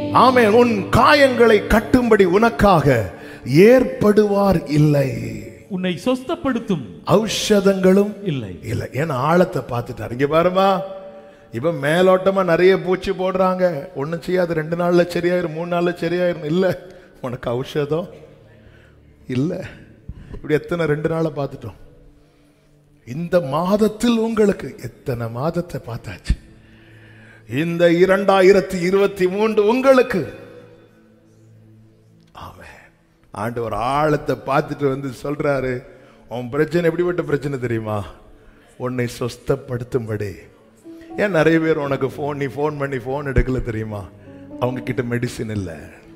ஆமென். உன் காயங்களை கட்டும்படி உனக்காக ஏற்படுவார் இல்லை. உன்னை சொஸ்தப்படுத்தும் ஔஷதங்களும் இல்லை. இல்லை. ஏன்னா ஆழத்தை பார்த்துட்டாரு. இங்க பாருமா, இப்ப மேலோட்டமா நிறைய பூச்சி போடுறாங்க, ஒன்னும் செய்யாது, 2 நாள்ல சரியாயிரும், 3 நாள்ல சரியாயிரும். இல்ல, உனக்கு ஔஷதம் இல்ல. இப்படி எத்தனை 2 நாளை பார்த்துட்டோம். இந்த மாதத்தில் உங்களுக்கு எத்தனை மாதத்தை பார்த்தாச்சு. இந்த 2023 உங்களுக்கு ஆண்டவர் ஆழத்தை பார்த்துட்டு வந்து சொல்றாரு, உன் பிரச்சனை எப்படிப்பட்ட பிரச்சனை தெரியுமா? உன்னை சொஸ்தப்படுத்தும்படி. ஏன் நிறைய பேர் உனக்கு நீ ஃபோன் பண்ணி ஃபோன் எடுக்கல தெரியுமா? அவங்க கிட்ட மெடிசின் இல்லை,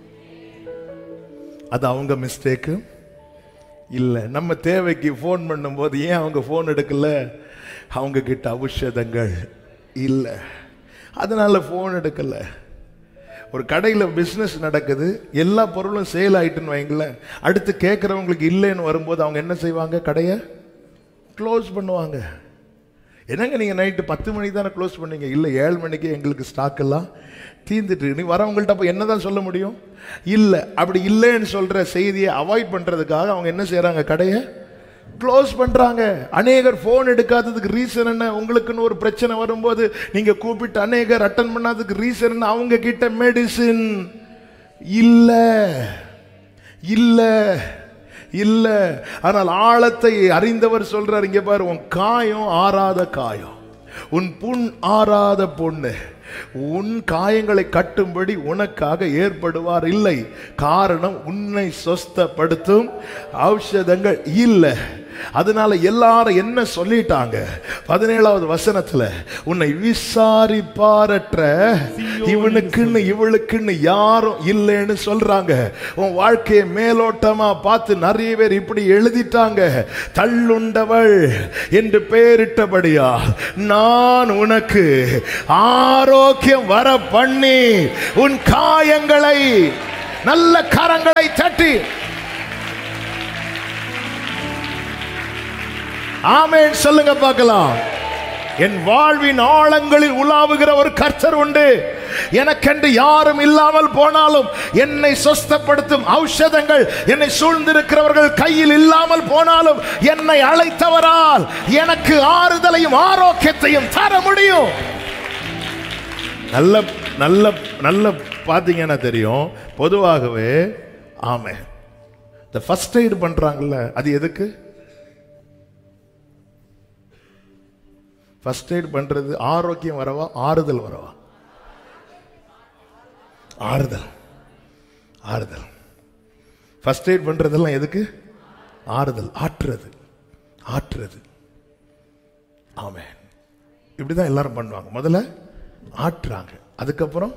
அது அவங்க மிஸ்டேக்கு இல்லை. நம்ம தேவைக்கு ஃபோன் பண்ணும்போது ஏன் அவங்க ஃபோன் எடுக்கல? அவங்க கிட்ட ஔஷதங்கள் இல்லை, அதனால ஃபோன் எடுக்கல. ஒரு கடையில் பிஸ்னஸ் நடக்குது, எல்லா பொருளும் சேல் ஆயிட்டுன்னு வைங்களேன், அடுத்து கேட்குறவங்களுக்கு இல்லைன்னு வரும்போது அவங்க என்ன செய்வாங்க? கடையை க்ளோஸ் பண்ணுவாங்க. என்னங்க நீங்கள் நைட்டு 10 மணிக்கு தானே க்ளோஸ் பண்ணீங்க? இல்லை, 7 மணிக்கு எங்களுக்கு ஸ்டாக் எல்லாம் தீர்ந்துட்டு. நீ வரவங்கள்ட்ட அப்போ என்ன தான் சொல்ல முடியும்? இல்லை. அப்படி இல்லைன்னு சொல்கிற செய்தியை அவாய்ட் பண்ணுறதுக்காக அவங்க என்ன செய்கிறாங்க? கடையை க்ளோஸ் பண்ணுறாங்க. அநேகர் ஃபோன் எடுக்காததுக்கு ரீசன் என்ன? உங்களுக்குன்னு ஒரு பிரச்சனை வரும்போது நீங்கள் கூப்பிட்டு அநேகர் அட்டன் பண்ணாததுக்கு ரீசன் என்ன? அவங்க கிட்ட மெடிசின் இல்லை இல்லை இல்லை. ஆனால் ஆழத்தை அறிந்தவர் சொல்றார், இங்க பாரு, உன் காயம் ஆறாத காயம், உன் புண் ஆறாத பொண்ணு, உன் காயங்களை கட்டும்படி உனக்காக ஏற்படுவார் இல்லை. காரணம், உன்னை சொஸ்தப்படுத்தும் ஔஷதங்கள் இல்லை. அதனால எல்லாரும் என்ன சொல்லிட்டாங்க? 17வது வசனத்துல, உன்னை விசாரிப்பாரற்ற இவனுக்குன்னு இவளுக்குன்னு யாரும் இல்லைன்னு சொல்றாங்க. உன் வாழ்க்கையை மேலோட்டமா பார்த்து நிறைய பேர் இப்படி எழுதிட்டாங்க. தள்ளுண்டவள் என்று பெயரிட்டபடியா நான் உனக்கு ஆரோக்கியம் வர பண்ணி உன் காயங்களை, நல்ல கரங்களை தட்டி ஆமென் சொல்லுங்க பார்க்கலாம். என் வாழ்வின் ஆழங்களில் உலாவுகிற ஒரு கர்த்தர் உண்டு. எனக்கென்று யாரும் இல்லாமல் போனாலும், என்னை சொஸ்தப்படுத்தும் ஔஷதங்கள் என்னை சூழ்ந்திருக்கிறவர்கள் கையில் இல்லாமல் போனாலும், என்னை அழைத்தவரால் எனக்கு ஆறுதலையும் ஆரோக்கியத்தையும் தர முடியும். நல்ல நல்ல நல்ல பார்த்தீங்கன்னா தெரியும். பொதுவாகவே ஆமென், இந்த ஃபர்ஸ்ட் எய்ட் பண்றாங்கல்ல, அது எதுக்கு? ஃபர்ஸ்ட் எய்ட் பண்றது ஆரோக்கியம் வரவா, ஆறுதல் வரவா? ஆறுதல். ஆறுதல். ஃபர்ஸ்ட் எய்ட் பண்றதெல்லாம் எதுக்கு? ஆறுதல், ஆற்றுறது, ஆற்றுறது. ஆமென். இப்படிதான் எல்லாரும் பண்ணுவாங்க. முதல்ல ஆற்றுறாங்க, அதுக்கப்புறம்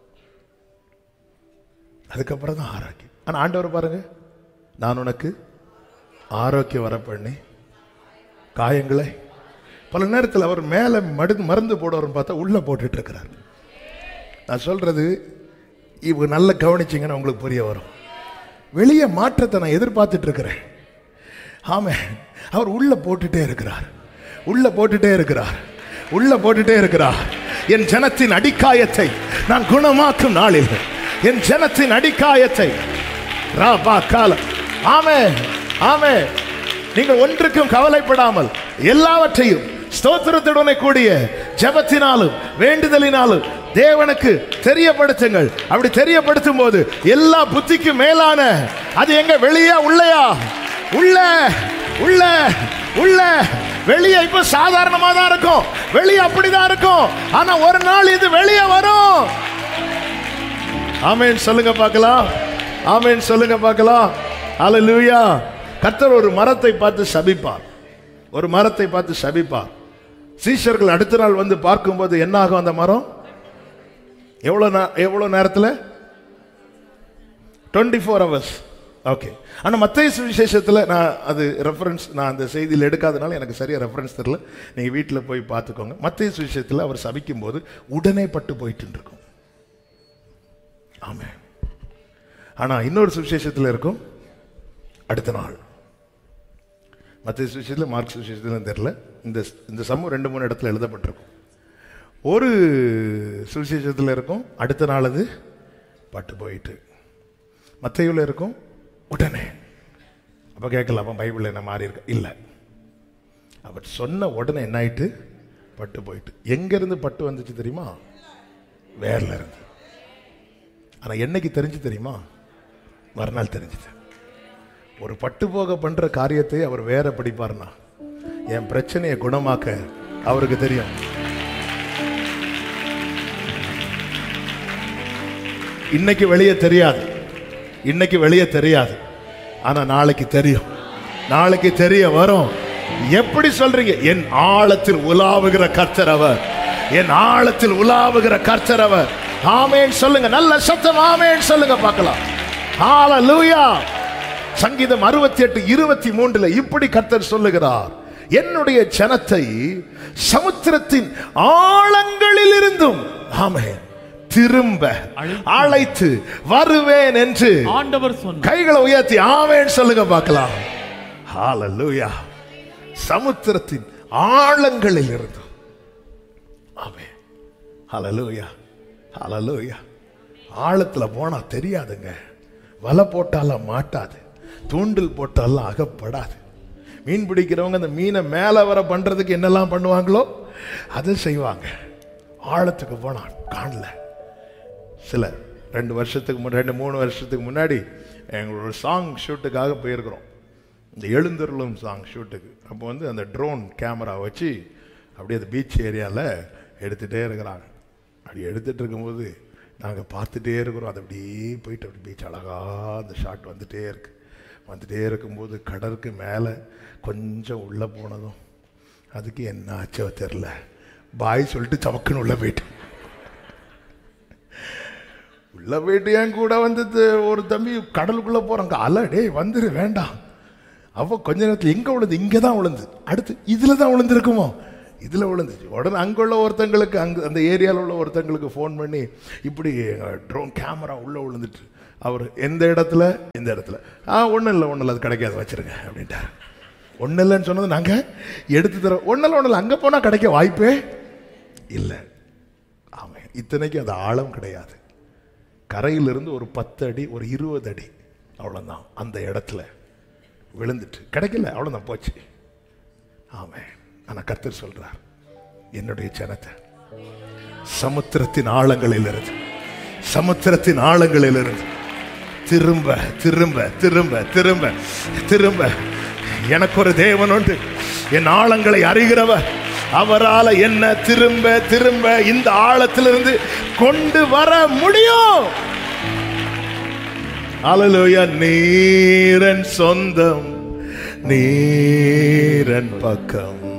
தான் ஆரோக்கியம். ஆனா ஆண்டவர் பாருங்க, நான் உனக்கு ஆரோக்கியம் வர பண்ணி காயங்களை, பல நேரத்தில் அவர் மேலே மருந்து போடுவார்னு பார்த்தா உள்ள போட்டுட்டு இருக்கிறார். நான் சொல்றது இவங்க நல்ல கவனிச்சிங்கன்னா உங்களுக்கு புரிய வரும். வெளியே மாற்றத்தை நான் எதிர்பார்த்துட்டு இருக்கிறேன். ஆமாம், அவர் உள்ள போட்டுட்டே இருக்கிறார், உள்ள போட்டுட்டே இருக்கிறார், உள்ள போட்டுட்டே இருக்கிறார். என் ஜனத்தின் அடிக்காயத்தை நான் குணமாக்கும் நாளில், என் ஜனத்தின் அடிக்காயத்தை ராபா காலம். ஆமே ஆமே. நீங்கள் ஒன்றுக்கும் கவலைப்படாமல் எல்லாவற்றையும் ஸ்தோத்திரத்துடனே கூடிய ஜெபத்தினாலும் வேண்டுதலினாலும் தேவனுக்கு தெரியப்படுத்துங்கள். அப்படி தெரியப்படுத்தும் போது எல்லா புத்திக்கும் மேலான, அது எங்க? வெளியா உள்ளயா? உள்ள உள்ள உள்ள. வெளியே இப்ப சாதாரணமா தான் இருக்கும், வெளியே அப்படிதான் இருக்கும். ஆனா ஒரு நாள் இது வெளியே வரும். ஆமென் சொல்லுங்க பார்க்கலாம். ஆமென் சொல்லுங்க பார்க்கலாம். ஹல்லேலூயா. கர்த்தர் ஒரு மரத்தை பார்த்து சபிப்பார், ஒரு மரத்தை பார்த்து சபிப்பார். சீஷர்கள் அடுத்த நாள் வந்து பார்க்கும்போது என்ன ஆகும்? அந்த மரம் எவ்வளவு நேரத்தில்? 24 hours. ஓகே. ஆனால் மத்தேயு சுவிசேஷத்தில் நான் அது ரெஃபரன்ஸ், நான் அந்த செய்தியில் எடுக்காதனால எனக்கு சரியா ரெஃபரன்ஸ் தெரியல. நீங்கள் வீட்டில் போய் பார்த்துக்கோங்க. மத்தேயு சுவிசேஷத்தில் அவர் சபிக்கும் போது உடனே பட்டு போயிட்டு இருக்கும். ஆமாம். ஆனால் இன்னொரு சுவிசேஷத்தில் இருக்கும் அடுத்த நாள். மத்திய சுவிசேஷத்தில், மார்க் சுவிசேஷத்தில் தெரியல. இந்த சமூகம் 2-3 இடத்துல எழுதப்பட்டிருக்கும். ஒரு சுவிசேஷத்தில் இருக்கும் அடுத்த நாள் அது பட்டு போயிட்டு. மத்தேயுல இருக்கும் உடனே. அப்ப கேட்கலாம், அப்ப பைபிள் என்ன மாறி இருக்கு? இல்லை. அவர் சொன்ன உடனே என்ன ஆயிட்டு? பட்டு போயிட்டு. எங்க இருந்து பட்டு வந்துச்சு தெரியுமா? வேர்ல இருந்து. ஆனா என்னைக்கு தெரிஞ்சு தெரியுமா? மறுநாள் தெரிஞ்சுது. ஒரு பட்டு போக பண்ற காரியத்தை அவர் வேற படிப்பார்னா என் பிரச்சனையை குணமாக்க அவருக்கு தெரியும். இன்னைக்கு வெளியே தெரியாது, இன்னைக்கு வெளியே தெரியாது, ஆனா நாளைக்கு தெரியும், நாளைக்கு தெரிய வரும். எப்படி சொல்றீங்க? என் ஆழத்தில் உலாவுகிற கர்த்தர் அவர், என் ஆழத்தில் உலாவுகிற கர்த்தர் அவர். ஆமென் சொல்லுங்க, நல்ல சத்தம் ஆமென் சொல்லுங்க பார்க்கலாம். ஹalleluya. சங்கீதம் 68:23 இப்படி கர்த்தர் சொல்லுகிறார், என்னுடைய ஜனத்தை சமுத்திரத்தின் ஆழங்களில் இருந்தும் ஆமென் திரும்ப அழைத்து வருவேன் என்று ஆண்டவர் சொன்னார். கைகளை உயர்த்தி ஆமென் சொல்லுங்க பார்க்கலாம். ஹalleluya. சமுத்திரத்தின் ஆழங்களில் இருந்தும் ஆமென். ஹalleluya, ஹalleluya. ஆழத்துல போனா தெரியாதுங்க. வலை போட்டாலும் மாட்டாது, தூண்டில் போட்டாலும் அகப்படாது. மீன் பிடிக்கிறவங்க அந்த மீனை மேலே வர பண்றதுக்கு என்னெல்லாம் பண்ணுவாங்களோ அதை செய்வாங்க. ஆழத்துக்கு போனா காணல. சில 2 வருஷத்துக்கு 2-3 வருஷத்துக்கு முன்னாடி எங்களோட சாங் ஷூட்டுக்காக போயிருக்கிறோம், இந்த எழுந்தருளும் சாங் ஷூட்டுக்கு. அப்போ வந்து அந்த ட்ரோன் கேமரா வச்சு அப்படியே அந்த பீச் ஏரியாவில் எடுத்துகிட்டே இருக்கிறாங்க. அப்படி எடுத்துகிட்டு இருக்கும்போது நாங்கள் பார்த்துட்டே இருக்கிறோம். அது அப்படியே போயிட்டு அப்படி பீச் அழகாக அந்த ஷாட் வந்துகிட்டே இருக்கு. வந்துகிட்டே இருக்கும்போது கடலுக்கு மேலே கொஞ்சம் உள்ளே போனதும் அதுக்கு என்ன ஆச்சோ தெரில, பாய் சொல்லிட்டு சமக்குன்னு உள்ளே போயிட்டு உள்ளே போயிட்டு என் கூட வந்தது ஒரு தம்பி கடலுக்குள்ளே போகிறாங்க. அலடே வந்துரு வேண்டாம். அவ கொஞ்ச நேரத்தில் எங்கே விழுந்து? இங்கே தான் விழுந்து. அடுத்து இதில் தான் விழுந்துருக்குமோ? இதில் விழுந்துச்சு. உடனே அங்குள்ள ஒருத்தங்களுக்கு, அந்த ஏரியாவில் உள்ள ஒருத்தங்களுக்கு ஃபோன் பண்ணி இப்படி ட்ரோன் கேமரா உள்ளே விழுந்துட்டு, அவர் எந்த இடத்துல? இந்த இடத்துல. ஒன்றும் இல்லை அது கிடைக்காது, வச்சுருங்க அப்படின்ட்டார். ஒன்றும் இல்லைன்னு சொன்னது நாங்கள் எடுத்து தரோம். ஒன்றும் இல்லை அங்கே போனால் கிடைக்க வாய்ப்பே இல்லை. ஆமாம், இத்தனைக்கு அது ஆழம் கிடையாது. கரையிலிருந்து ஒரு 10 அடி, ஒரு 20 அடி அவ்வளோதான் அந்த இடத்துல விழுந்துட்டு கிடைக்கல, அவ்வளோதான் போச்சு. ஆமாம். ஆனால் கர்த்தர் சொல்றார், என்னுடைய ஜனத்தை சமுத்திரத்தின் ஆழங்களில் இருந்து, சமுத்திரத்தின் ஆழங்களில் இருந்து திரும்ப திரும்ப திரும்ப திரும்ப திரும்ப. எனக்கு ஒரு தேவன் உண்டு, என் ஆழங்களை அறிகிறவர். அவரால் என்ன திரும்ப திரும்ப இந்த ஆழத்திலிருந்து கொண்டு வர முடியும். ஹல்லேலூயா. நீரன் சொந்தம், நீரன் பக்கம்,